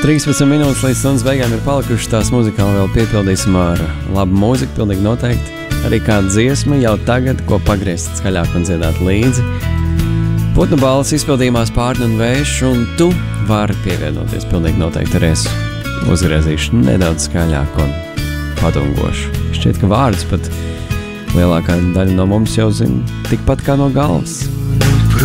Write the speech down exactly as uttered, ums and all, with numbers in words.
trīspadsmit minūtes līdz stundas beigām ir palikušas, tās muzikāli vēl piepildīsim ar labu mūziku, pilnīgi noteikti. Arī kāda dziesma jau tagad, ko pagriezt skaļāk un dziedāt līdzi. Putnu balss izpildījumā Spārni un Vējš, un tu vari pievienoties pilnīgi noteikti arī es uzgriezīšu nedaudz skaļāk un patungošu. Šķiet, ka vārdus pat lielākā daļa no mums jau zina tikpat kā no galvas.